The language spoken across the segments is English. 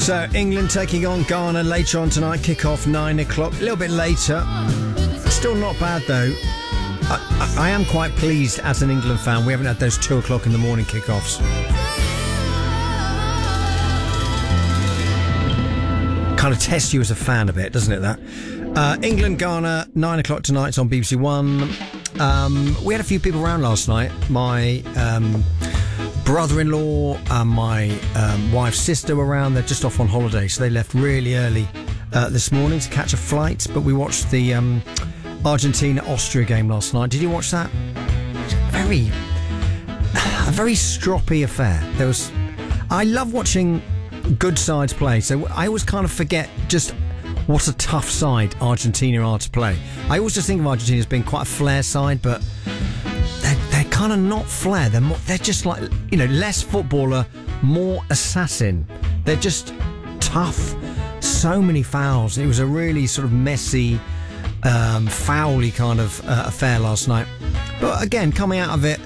So, England taking on Ghana later on tonight, kick-off 9 o'clock. A little bit later. Still not bad, though. I am quite pleased as an England fan. We haven't had those 2 o'clock in the morning kick-offs. Kind of tests you as a fan a bit, doesn't it, that? England, Ghana, 9 o'clock tonight. It's on BBC One. We had a few people around last night. My brother-in-law and my wife's sister were around. They're just off on holiday, so they left really early this morning to catch a flight. But we watched the Argentina-Austria game last night. Did you watch that? A very stroppy affair. I love watching good sides play, so I always kind of forget just what a tough side Argentina are to play. I always just think of Argentina as being quite a flair side, but they're kind of not flair. They're just like, less footballer, more assassin. They're just tough. So many fouls. It was a really sort of messy, foul-y kind of affair last night. But again, coming out of it,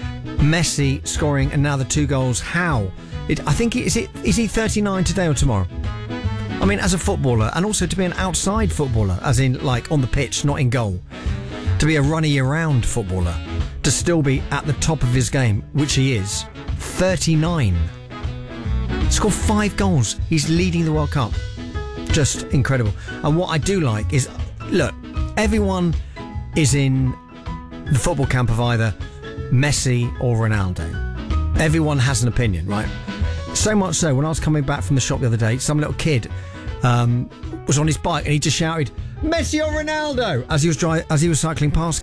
Messi scoring another 2 goals. How? I think is he 39 today or tomorrow? I mean, as a footballer, and also to be an outside footballer, as in like on the pitch, not in goal, to be a runny-around footballer, to still be at the top of his game, which he is, 39. Scored 5 goals. He's leading the World Cup. Just incredible. And what I do like is, look, everyone is in the football camp of either Messi or Ronaldo. Everyone has an opinion, right? So much so, when I was coming back from the shop the other day, some little kid was on his bike and he just shouted, "Messi or Ronaldo!" as he was cycling past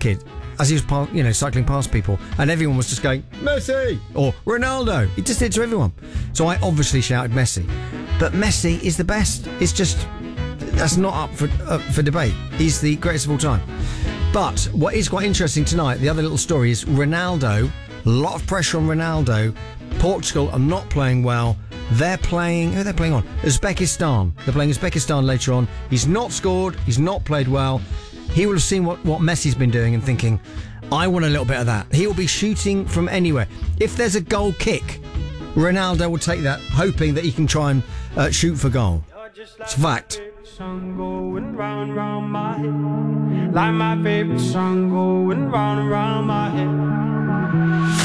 cycling past people, and everyone was just going, "Messi!" or "Ronaldo." He just did to everyone. So I obviously shouted Messi. But Messi is the best. It's just, that's not up for debate. He's the greatest of all time. But what is quite interesting tonight, the other little story is Ronaldo. A lot of pressure on Ronaldo. Portugal are not playing well. They're playing... Who are they playing on? Uzbekistan. They're playing Uzbekistan later on. He's not scored. He's not played well. He will have seen what Messi's been doing and thinking, I want a little bit of that. He will be shooting from anywhere. If there's a goal kick, Ronaldo will take that, hoping that he can try and shoot for goal. It's a fact. Sun going round, round my head. Like my favorite song going round, round my head.